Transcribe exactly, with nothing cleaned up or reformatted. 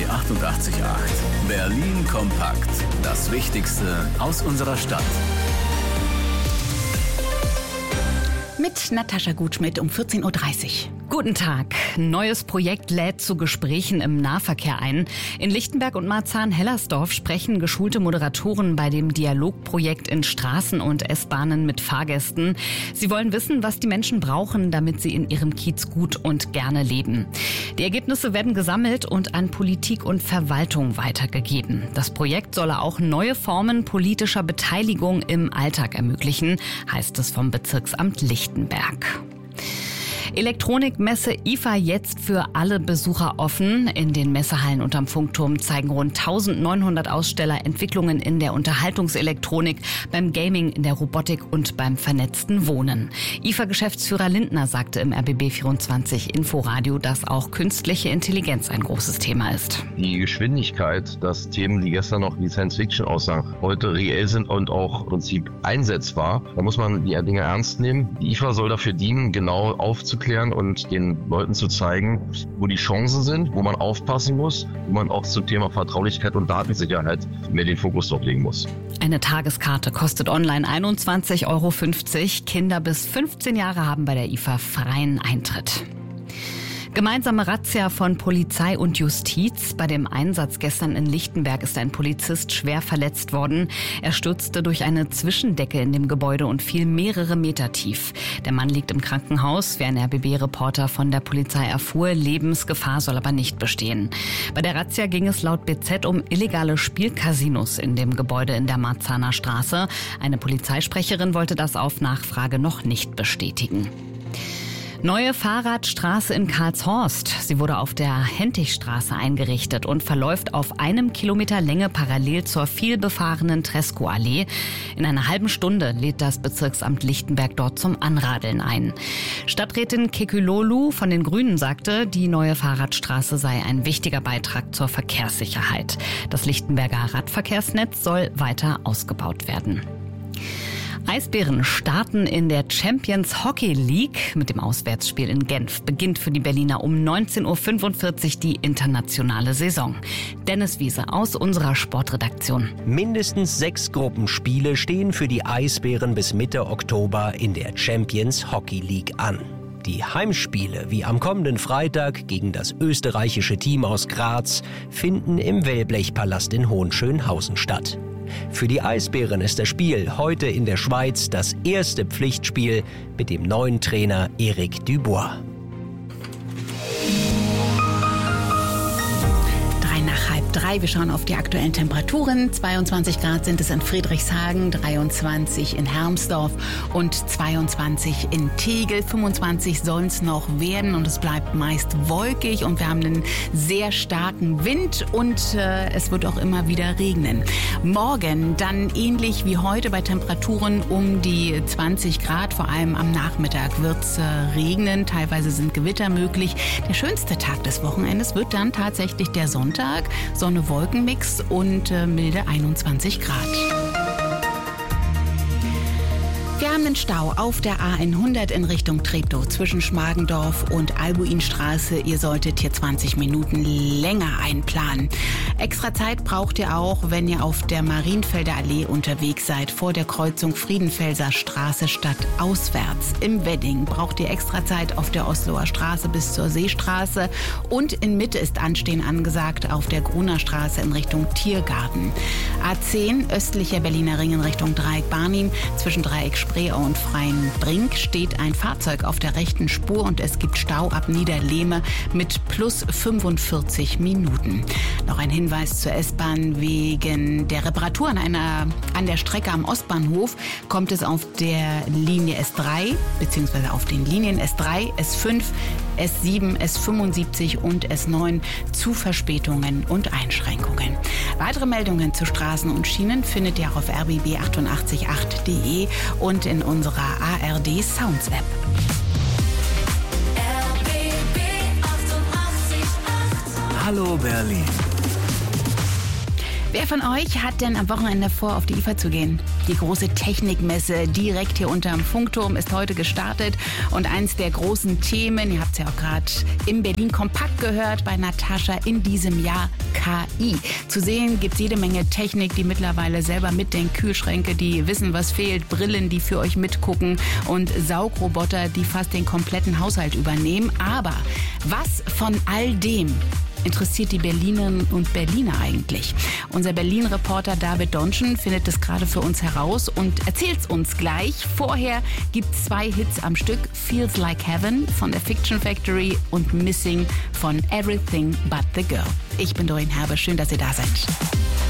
achtundachtzig Komma acht. Berlin kompakt. Das Wichtigste aus unserer Stadt. Mit Natascha Gutschmidt um vierzehn Uhr dreißig. Guten Tag. Neues Projekt lädt zu Gesprächen im Nahverkehr ein. In Lichtenberg und Marzahn-Hellersdorf sprechen geschulte Moderatoren bei dem Dialogprojekt in Straßen und S-Bahnen mit Fahrgästen. Sie wollen wissen, was die Menschen brauchen, damit sie in ihrem Kiez gut und gerne leben. Die Ergebnisse werden gesammelt und an Politik und Verwaltung weitergegeben. Das Projekt solle auch neue Formen politischer Beteiligung im Alltag ermöglichen, heißt es vom Bezirksamt Lichtenberg. Elektronikmesse I F A jetzt für alle Besucher offen. In den Messehallen unterm Funkturm zeigen rund eintausendneunhundert Aussteller Entwicklungen in der Unterhaltungselektronik, beim Gaming, in der Robotik und beim vernetzten Wohnen. I F A-Geschäftsführer Lindner sagte im R B B vierundzwanzig Inforadio, dass auch künstliche Intelligenz ein großes Thema ist. Die Geschwindigkeit, dass Themen, die gestern noch wie Science Fiction aussahen, heute reell sind und auch im Prinzip einsetzbar, da muss man die Dinge ernst nehmen. Die I F A soll dafür dienen, genau aufzuklären und den Leuten zu zeigen, wo die Chancen sind, wo man aufpassen muss, wo man auch zum Thema Vertraulichkeit und Datensicherheit mehr den Fokus drauf legen muss. Eine Tageskarte kostet online einundzwanzig Euro fünfzig. Kinder bis fünfzehn Jahre haben bei der I F A freien Eintritt. Gemeinsame Razzia von Polizei und Justiz. Bei dem Einsatz gestern in Lichtenberg ist ein Polizist schwer verletzt worden. Er stürzte durch eine Zwischendecke in dem Gebäude und fiel mehrere Meter tief. Der Mann liegt im Krankenhaus. Wie ein R B B-Reporter von der Polizei erfuhr, Lebensgefahr soll aber nicht bestehen. Bei der Razzia ging es laut B Z um illegale Spielcasinos in dem Gebäude in der Marzahner Straße. Eine Polizeisprecherin wollte das auf Nachfrage noch nicht bestätigen. Neue Fahrradstraße in Karlshorst. Sie wurde auf der Hentigstraße eingerichtet und verläuft auf einem Kilometer Länge parallel zur vielbefahrenen Treskoallee. In einer halben Stunde lädt das Bezirksamt Lichtenberg dort zum Anradeln ein. Stadträtin Kekülolu von den Grünen sagte, die neue Fahrradstraße sei ein wichtiger Beitrag zur Verkehrssicherheit. Das Lichtenberger Radverkehrsnetz soll weiter ausgebaut werden. Eisbären starten in der Champions Hockey League. Mit dem Auswärtsspiel in Genf beginnt für die Berliner um neunzehn Uhr fünfundvierzig die internationale Saison. Dennis Wiese aus unserer Sportredaktion. Mindestens sechs Gruppenspiele stehen für die Eisbären bis Mitte Oktober in der Champions Hockey League an. Die Heimspiele, wie am kommenden Freitag gegen das österreichische Team aus Graz, finden im Wellblechpalast in Hohenschönhausen statt. Für die Eisbären ist das Spiel heute in der Schweiz das erste Pflichtspiel mit dem neuen Trainer Eric Dubois. Nach halb drei. Wir schauen auf die aktuellen Temperaturen. zweiundzwanzig Grad sind es in Friedrichshagen, dreiundzwanzig in Hermsdorf und zweiundzwanzig in Tegel. fünfundzwanzig sollen es noch werden und es bleibt meist wolkig und wir haben einen sehr starken Wind und äh, es wird auch immer wieder regnen. Morgen dann ähnlich wie heute bei Temperaturen um die zwanzig Grad. Vor allem am Nachmittag wird es äh, regnen. Teilweise sind Gewitter möglich. Der schönste Tag des Wochenendes wird dann tatsächlich der Sonntag. Sonne-Wolken-Mix und äh, milde einundzwanzig Grad. Wir haben einen Stau auf der A hundert in Richtung Treptow zwischen Schmargendorf und Albuinstraße. Ihr solltet hier zwanzig Minuten länger einplanen. Extra Zeit braucht ihr auch, wenn ihr auf der Marienfelder Allee unterwegs seid, vor der Kreuzung Friedenfelser Straße statt auswärts. Im Wedding braucht ihr extra Zeit auf der Osloer Straße bis zur Seestraße und in Mitte ist Anstehen angesagt auf der Gruner Straße in Richtung Tiergarten. A zehn östlicher Berliner Ring in Richtung Dreieck Barnim zwischen Dreieck Spreeau und Freienbrink steht ein Fahrzeug auf der rechten Spur und es gibt Stau ab Niederlehme mit plus fünfundvierzig Minuten. Noch ein Hinweis zur S-Bahn: wegen der Reparatur an, einer, an der Strecke am Ostbahnhof kommt es auf der Linie S drei bzw. auf den Linien S drei, S fünf, S sieben, S fünfundsiebzig und S neun zu Verspätungen und Einschränkungen. Weitere Meldungen zu Straßen und Schienen findet ihr auf r b b achtundachtzig Komma acht punkt d e und in unserer A R D Sounds App. Hallo Berlin. Wer von euch hat denn am Wochenende vor, auf die I F A zu gehen? Die große Technikmesse direkt hier unterm Funkturm ist heute gestartet. Und eins der großen Themen, ihr habt es ja auch gerade im Berlin Kompakt gehört bei Natascha in diesem Jahr, K I. Zu sehen gibt's jede Menge Technik, die mittlerweile selber mitdenkt, Kühlschränke, die wissen, was fehlt, Brillen, die für euch mitgucken und Saugroboter, die fast den kompletten Haushalt übernehmen. Aber was von all dem interessiert die Berlinerinnen und Berliner eigentlich? Unser Berlin-Reporter David Donschen findet es gerade für uns heraus und erzählt es uns gleich. Vorher gibt es zwei Hits am Stück: Feels Like Heaven von der Fiction Factory und Missing von Everything But The Girl. Ich bin Doreen Herbe, schön, dass ihr da seid.